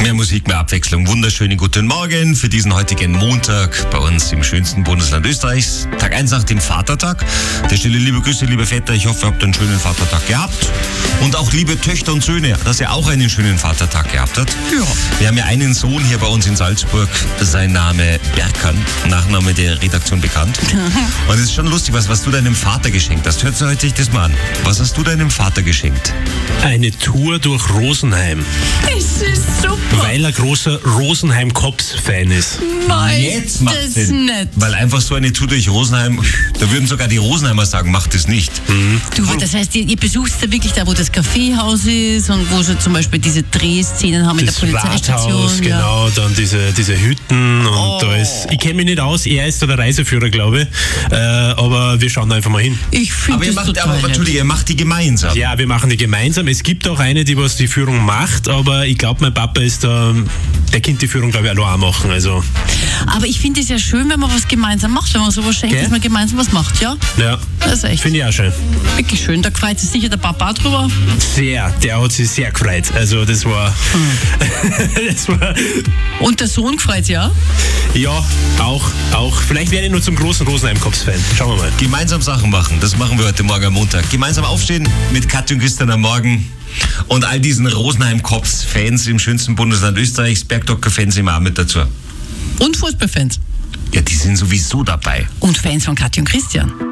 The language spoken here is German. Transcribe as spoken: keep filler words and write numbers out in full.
Mehr Musik, mehr Abwechslung. Wunderschönen guten Morgen für diesen heutigen Montag bei uns im schönsten Bundesland Österreichs. Tag eins nach dem Vatertag. Der Stelle liebe Grüße, liebe Väter. Ich hoffe, ihr habt einen schönen Vatertag gehabt. Und auch liebe Töchter und Söhne, dass ihr auch einen schönen Vatertag gehabt habt. Ja. Wir haben ja einen Sohn hier bei uns in Salzburg. Sein Name Berkan, Nachname der Redaktion bekannt. Und es ist schon lustig, was, was du deinem Vater geschenkt hast. Hört euch das mal an. Was hast du deinem Vater geschenkt? Eine Tour durch Rosenheim. Das ist super. Weil er großer Rosenheim-Cops-Fan ist. Nein, Jetzt macht das Sinn. nicht. Weil einfach so eine Tour durch Rosenheim, da würden sogar die Rosenheimer sagen, macht es nicht. Mhm. Du, das heißt, ihr, ihr besucht da wirklich da, wo das Kaffeehaus ist und wo sie zum Beispiel diese Drehszenen haben in Das der Polizeistation. Rathaus, ja. genau, dann diese, diese Hütten und Oh. da ist, ich kenne mich nicht aus, er ist da der Reiseführer, glaube ich, äh, aber wir schauen da einfach mal hin. Ich finde Aber ihr das macht, total aber, nett. Entschuldige, ihr macht die gemeinsam. Ja, wir machen die gemeinsam. Es gibt auch eine, die was die Führung macht, aber ich glaube, mein Papa ist da, der kann die Führung, glaube ich, allein machen. Also, Aber ich finde es ja schön, wenn man was gemeinsam macht, wenn man sowas schenkt, Gell? dass man gemeinsam was macht, ja? ja, Das ist echt finde ich auch schön. wirklich schön. Da freut sich sicher der Papa auch drüber. Sehr, der hat sich sehr gefreut. Also, das war, das war, Und der Sohn freut sich auch. ja, auch, auch. Vielleicht werde ich nur zum großen Rosenheim-Cops-Fan. Schauen wir mal. Gemeinsam Sachen machen, das machen wir heute Morgen am Montag. Gemeinsam aufstehen mit Katja und Christian am Morgen und all diesen Rosenheim-Cops-Fans im schönsten Bundesland Österreichs, Bergdocker-Fans immer auch mit dazu. Und Fußballfans. Ja, die sind sowieso dabei. Und Fans von Katja und Christian.